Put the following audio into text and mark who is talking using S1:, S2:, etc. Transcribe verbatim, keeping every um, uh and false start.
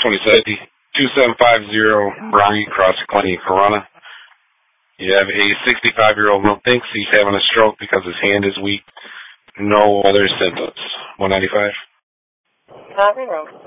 S1: twenty-seven, two seven five zero, Brian, Cross Clinic, Corona. You have a sixty-five-year-old who thinks he's having a stroke because his hand is weak. No other symptoms. one ninety-five.
S2: Copy, roll.